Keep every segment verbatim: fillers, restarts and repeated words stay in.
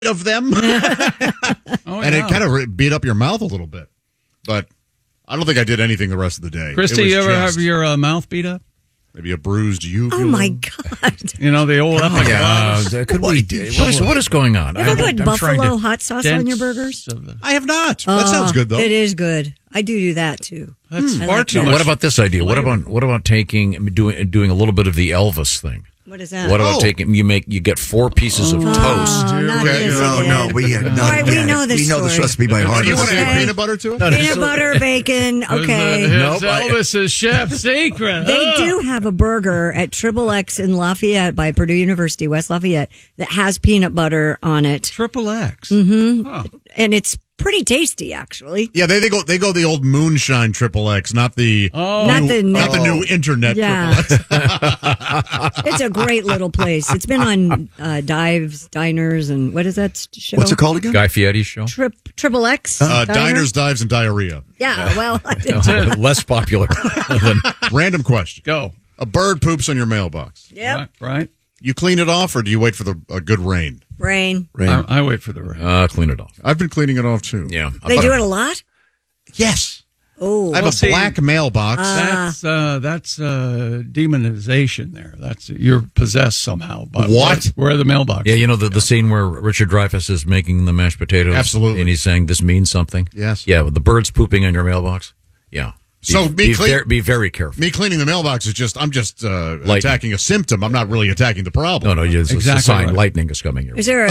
of them. oh, and yeah. it kind of beat up your mouth a little bit. But I don't think I did anything the rest of the day. Christy, It was you ever just have your uh, mouth beat up? maybe a bruised uvula? Oh, my God. You know, the old Oh, epic yeah. Uh, could we, what, is, what is going on? You ever I- put I'm buffalo trying to- hot sauce on your burgers? of the- I have not. That Oh, sounds good, though. It is good. I do do that, too. That's I far like too that. much. What about this idea? What about what about taking doing doing a little bit of the Elvis thing? What is that? What about Oh. taking you make you get four pieces of toast? Oh, not Okay. this No, again. no, we uh, no, All right, we yeah, know this We know this story. recipe by heart. Do you want to Okay. add peanut butter to it? Peanut butter, bacon. Okay. It's Nope, I- Elvis's chef secret. They Ugh. do have a burger at Triple X in Lafayette by Purdue University, West Lafayette, that has peanut butter on it. Triple X. Mm-hmm. Oh. And it's pretty tasty, actually. Yeah, they, they go they go the old moonshine triple X, not the Oh. Not new, the not the no. new internet Yeah. triple X. It's a great little place. It's been on uh, Dives, Diners, and what is that show? What's it called again? Guy Fieri's show. Trip, Triple X? Uh, Diner? diners, dives, and diarrhea. Yeah, well, Less popular than Random question. Go. A bird poops on your mailbox. yep. Right. right. You clean it off, or do you wait for the a good rain? Rain. I, I wait for the rain. uh, clean it off. I've been cleaning it off, too. Yeah, They do it a lot? Yes. Oh. I have Well, a see, black mailbox. That's uh, that's uh, demonization. There, that's you're possessed somehow. But What? Where, where are the mailbox? Yeah, you know the, the scene where Richard Dreyfuss is making the mashed potatoes? Absolutely. And he's saying this means something? Yes. Yeah, with the birds pooping on your mailbox? Yeah. Be, So, be be, clear- ver- be very careful. Me cleaning the mailbox is just, I'm just uh, Lightning. attacking a symptom. I'm not really attacking the problem. No, no, it's, Exactly it's a sign right. lightning is coming here. Is there a.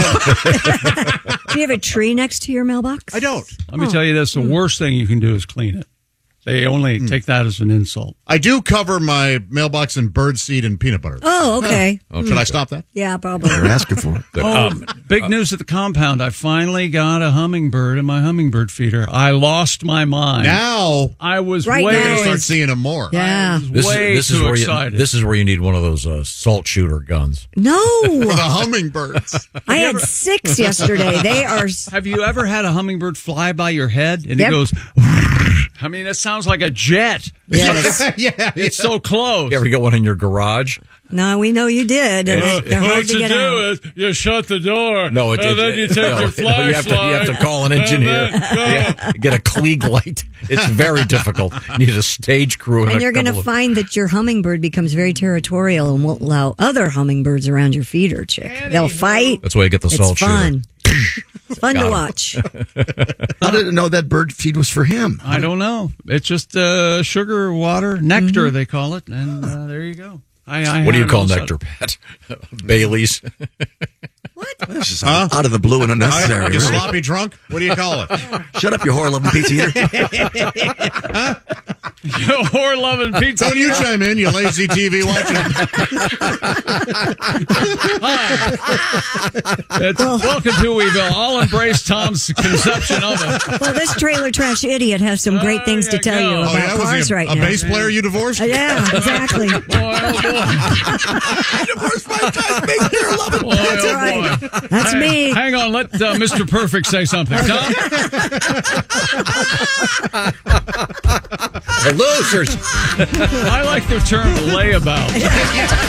Do you have a tree next to your mailbox? I don't. Let me tell you this: the worst thing you can do is clean it. They only take that as an insult. I do cover my mailbox in birdseed and peanut butter. Oh, okay. Should I stop that? Yeah, probably. They're asking for it. Good. Oh, Um, big news at the compound! I finally got a hummingbird in my hummingbird feeder. I lost my mind. Now, I was Right way now I'm going to start is- seeing them more. Yeah. this way is, this too is where excited. You, this is where you need one of those uh, salt shooter guns. For No. the hummingbirds. I had six yesterday. They are. Have you ever had a hummingbird fly by your head and Yep. it goes? I mean, it sounds like a jet. Yes. yeah. It's so close. You ever get one in your garage? No, we know you did. And Uh, they're hard what to you get do out. is you shut the door. No, it, and it, then you it- take no, your you flashlight. have to you have to call an and engineer. then go. Yeah, get a Klieg light. It's very difficult. You need a stage crew. And a you're going to couple of- find that your hummingbird becomes very territorial and won't allow other hummingbirds around your feeder, chick. They'll fight. That's why you get the It's salt fun. shooter. It's fun Got to him. watch. How did it know that bird feed was for him? I don't know. It's just uh, sugar, water, nectar, Mm-hmm. they call it. And uh, there you go. I, I What do you had it call all set nectar, Pat? Bailey's. This is out of the blue and unnecessary. You sloppy drunk? What do you call it? Shut up, you whore-loving pizza eater. You whore loving pizza. Don't you chime in, you lazy T V watching. It's, welcome to Weeville. I'll embrace Tom's conception of it. Well, this trailer trash idiot has some great There things to you tell go. you Oh, about yeah, was cars he a, right a now. bass player you divorced? Uh, yeah, exactly. Boy, oh boy. Divorced five times, make their love it. Boy, That's oh right. boy. That's me. Hang on, let uh, Mister Perfect say something. Tom? The losers. I like the term layabout.